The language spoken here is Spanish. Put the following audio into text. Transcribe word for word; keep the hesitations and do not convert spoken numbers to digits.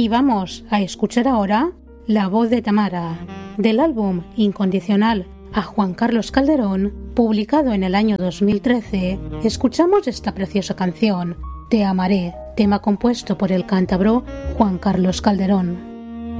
Y vamos a escuchar ahora La voz de Tamara, del álbum Incondicional a Juan Carlos Calderón, publicado en el año dos mil trece. Escuchamos esta preciosa canción, Te amaré, tema compuesto por el cántabro Juan Carlos Calderón.